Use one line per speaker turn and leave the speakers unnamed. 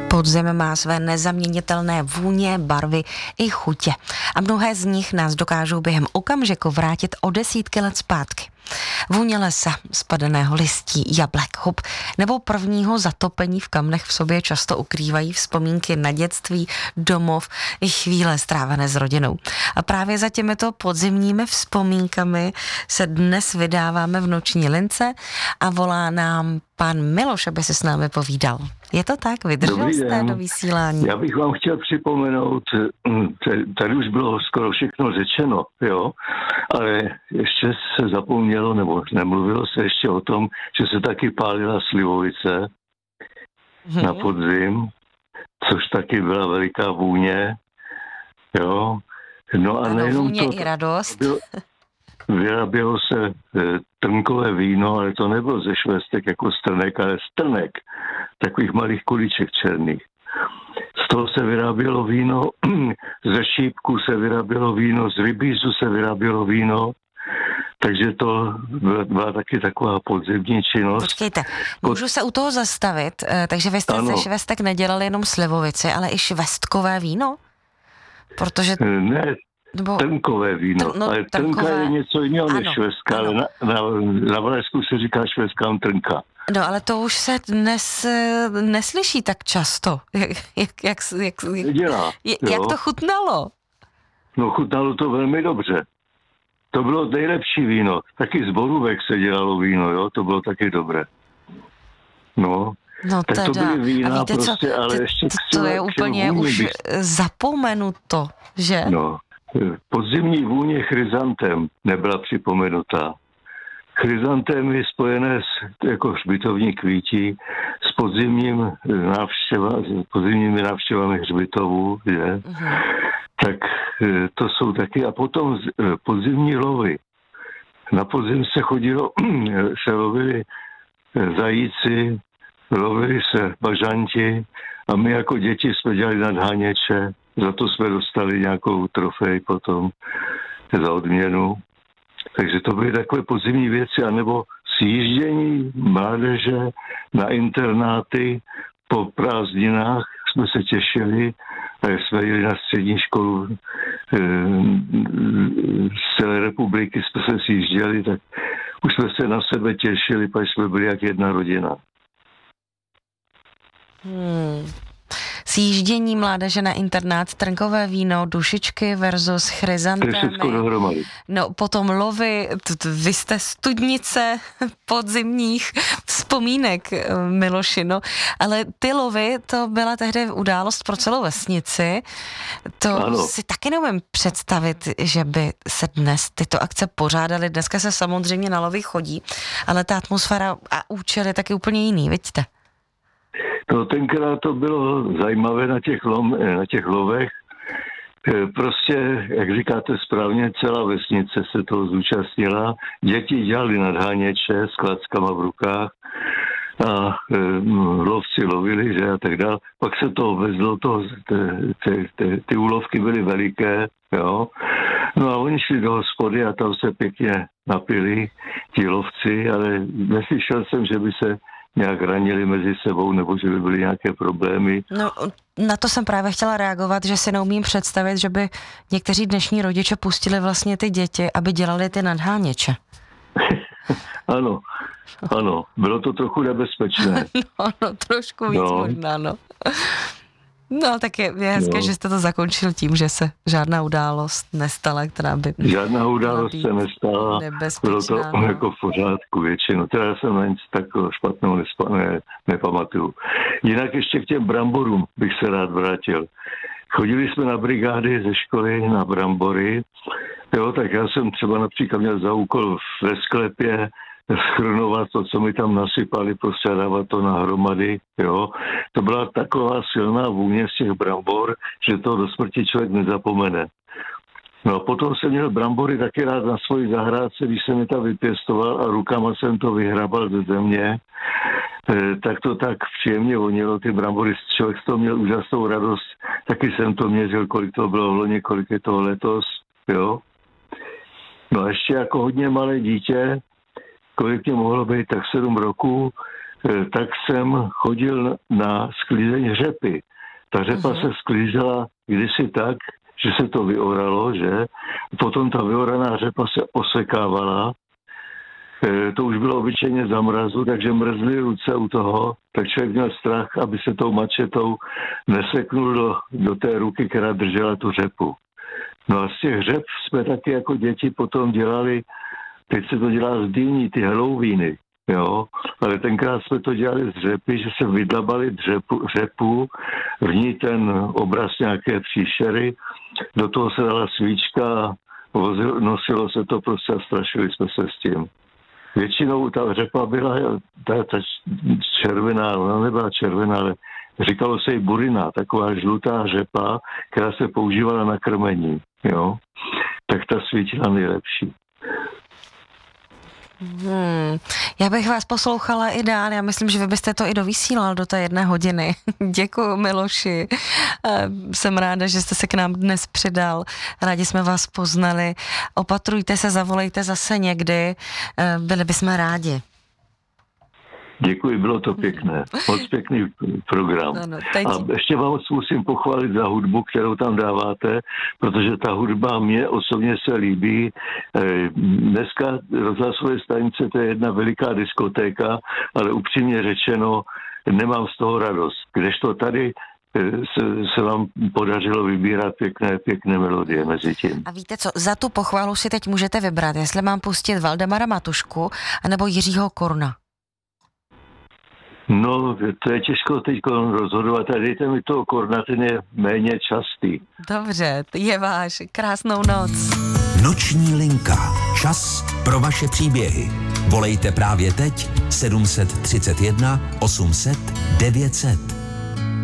Podzim má své nezaměnitelné vůně, barvy i chutě. A mnohé z nich nás dokážou během okamžiku vrátit o desítky let zpátky. Vůně lesa, spadaného listí, jablek, hub nebo prvního zatopení v kamnech v sobě často ukrývají vzpomínky na dětství, domov i chvíle strávené s rodinou. A právě za těmito podzimními vzpomínkami se dnes vydáváme v noční lince a volá nám pan Miloš, aby se s námi povídal. Je to tak? Vydržel jste do vysílání?
Já bych vám chtěl připomenout, tady už bylo skoro všechno řečeno, jo, ale ještě se zapomnělo, nebo nemluvilo se ještě o tom, že se taky pálila slivovice na podzim, což taky byla veliká vůně, jo. No a
ano,
nejenom
vůně
to,
i radost.
Vyrábělo se trnkové víno, ale to nebylo ze švestek jako strnek, ale z trnek, takových malých kuliček černých. Z toho se vyrábělo víno, ze šípku se vyrábělo víno, z rybízu se vyrábělo víno, takže to byla taky taková podzimní činnost.
Počkejte, můžu se u toho zastavit, takže vy jste ze švestek nedělali jenom slivovici, ale i švestkové víno? Protože...
Ne, trnkové víno, ale trnka je něco jiného než švestka, ale na Valašsku se říká švestkám trnka.
No, ale to už se dnes neslyší tak často. Jak to chutnalo?
No, chutnalo to velmi dobře. To bylo nejlepší víno. Taky z borůvek se dělalo víno, jo, to bylo taky dobré. No tak
teda.
To byly vína
víte,
prostě, ale ještě...
To je úplně už zapomenuto, že?
No, podzimní vůně chryzantem nebyla připomenutá. Chryzantémy spojené jako hřbitovní kvítí s podzimními návštěvami hřbitovů, že? Uh-huh. Tak to jsou taky. A potom podzimní lovy. Na podzim se lovili zajíci, lovili se bažanti a my jako děti jsme dělali nadháněče. Za to jsme dostali nějakou trofej potom za odměnu. Takže to byly takové podzimní věci, anebo sjíždění mládeže na internáty po prázdninách jsme se těšili, a jsme jeli na střední školu z celé republiky, jsme se sjížděli, tak už jsme se na sebe těšili, protože jsme byli jak jedna rodina.
Sjíždění mládeže na internát, trnkové víno, dušičky versus chryzantémy.
To je všechno dohromady.
No, potom lovy, vy jste studnice podzimních vzpomínek, Miloši, no. Ale ty lovy, to byla tehdy událost pro celou vesnici. To ano. Si taky neumím představit, že by se dnes tyto akce pořádaly. Dneska se samozřejmě na lovy chodí, ale ta atmosféra a účel je taky úplně jiný, vidíte?
No, tenkrát to bylo zajímavé na těch lovech. Prostě, jak říkáte správně, celá vesnice se toho zúčastnila. Děti dělali nadháněče s klackama v rukách a lovci lovili, že a tak dále. Pak se to vezlo, ty úlovky byly veliké, jo. No a oni šli do hospody a tam se pěkně napili, ti lovci, ale neslyšel jsem, že by se nějak ranili mezi sebou, nebo že by byly nějaké problémy.
No, na to jsem právě chtěla reagovat, že si neumím představit, že by někteří dnešní rodiče pustili vlastně ty děti, aby dělali ty nadháněče.
Ano, bylo to trochu nebezpečné.
No, trošku víc možná, no. No, tak je hezké, že jste to zakončil tím, že se žádná událost nestala, která by...
Žádná událost se nestala, bylo to jako v pořádku většinou. Teda jsem na nic takového špatného nepamatuju. Jinak ještě k těm bramborům bych se rád vrátil. Chodili jsme na brigády ze školy na brambory, jo, tak já jsem třeba například měl za úkol ve sklepě schrnovat to, co mi tam nasypali, prostě dávat to na hromady, jo. To byla taková silná vůně z těch brambor, že to do smrti člověk nezapomene. No a potom jsem měl brambory taky rád na svoji zahrádce, když jsem je tam vypěstoval a rukama jsem to vyhrabal ze země, tak to tak příjemně vonilo, ty brambory, člověk z toho měl úžasnou radost, taky jsem to měřil, kolik to bylo v loni, kolik je toho letos, jo. No a ještě jako hodně malé dítě, kolik mě mohlo být, tak 7 roků, tak jsem chodil na sklízeň řepy. Ta řepa se sklízela kdysi tak, že se to vyoralo, že? Potom ta vyoraná řepa se osekávala. To už bylo obyčejně za mrazu, takže mrzly ruce u toho, tak člověk měl strach, aby se tou mačetou neseknul do té ruky, která držela tu řepu. No a z těch řep jsme taky jako děti potom dělali, teď se to dělá z dýní, ty helouvíny, jo, ale tenkrát jsme to dělali z řepy, že se vydlabali řepu, v ní ten obraz nějaké příšery, do toho se dala svíčka, nosilo se to prostě a strašili jsme se s tím. Většinou ta řepa byla ta červená, ona nebyla červená, ale říkalo se jí burina, taková žlutá řepa, která se používala na krmení, jo. Tak ta svítila nejlepší.
Já bych vás poslouchala i dál, já myslím, že vy byste to i dovysílal do té 1 hodiny. Děkuju, Miloši. Jsem ráda, že jste se k nám dnes přidal. Rádi jsme vás poznali. Opatrujte se, zavolejte zase někdy. Byli bychom rádi.
Děkuji, bylo to pěkné. Moc pěkný program.
Ano,
a ještě vám musím pochválit za hudbu, kterou tam dáváte, protože ta hudba mě osobně se líbí. Dneska rozhlasové stanice, to je jedna veliká diskotéka, ale upřímně řečeno, nemám z toho radost. Kdežto tady se vám podařilo vybírat pěkné melodie mezi tím.
A víte co, za tu pochválu si teď můžete vybrat, jestli mám pustit Valdemara Matušku anebo Jiřího Korna.
No, to je těžko teď rozhodovat. A dejte mi toho Korna, ten je méně častý.
Dobře, je váš. Krásnou noc.
Noční linka. Čas pro vaše příběhy. Volejte právě teď 731 800 900.